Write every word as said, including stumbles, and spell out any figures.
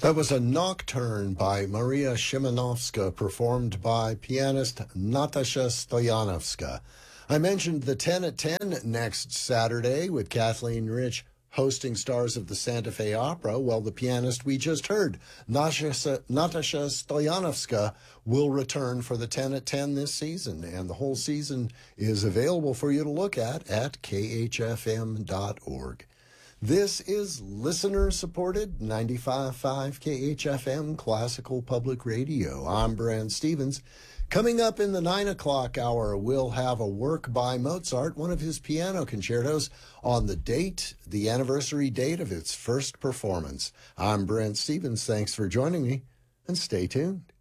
That was a nocturne by Maria Szymanowska, performed by pianist Natasha Stoyanovska. I mentioned the ten at ten next Saturday with Kathleen Rich hosting stars of the Santa Fe Opera. Well, the pianist we just heard, Natasha, Natasha Stoyanovska, will return for the ten at ten this season, and the whole season is available for you to look at at K H F M dot org. This is listener-supported ninety-five point five K H F M Classical Public Radio. I'm Brand Stevens. Coming up in the nine o'clock hour, we'll have a work by Mozart, one of his piano concertos, on the date, the anniversary date of its first performance. I'm Brent Stevens. Thanks for joining me, and stay tuned.